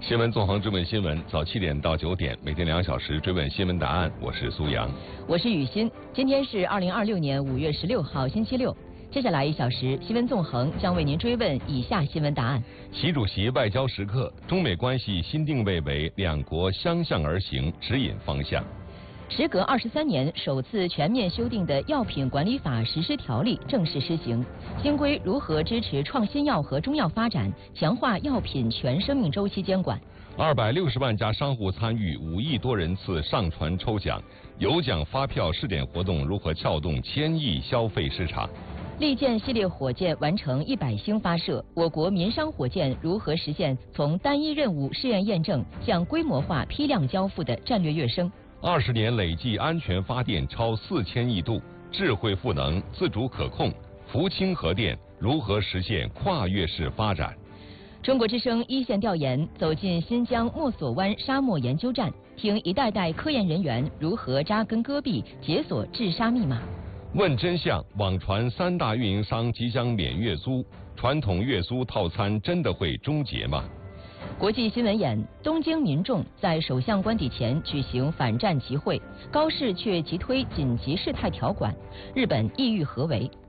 新闻纵横追问新闻，早7点到9点，每天2小时追问新闻答案。我是苏阳， 我是雨欣。今天是2026年5月16号，星期六。接下来1小时，新闻纵横将为您追问以下新闻答案： 习主席外交时刻，中美关系新定位为两国相向而行，指引方向。 时隔23年，首次全面修订的药品管理法实施条例正式施行。新规如何支持创新药和中药发展，强化药品全生命周期监管 ？260万家商户参与5亿多人次上传抽奖，有奖发票试点活动如何撬动1000亿消费市场？ 利剑系列火箭完成100星发射，我国民商火箭如何实现从单一任务试验验证向规模化批量交付的战略跃升 ？20年累计安全发电超4000亿度，智慧赋能、自主可控，福清核电如何实现跨越式发展？ 中国之声一线调研走进新疆墨索湾沙漠研究站，听一代代科研人员如何扎根戈壁，解锁治沙密码。 问真相，网传3大运营商即将免月租，传统月租套餐真的会终结吗？ 国际新闻眼：东京民众在首相官邸前举行反战集会，高市却急推紧急事态条款，日本意欲何为？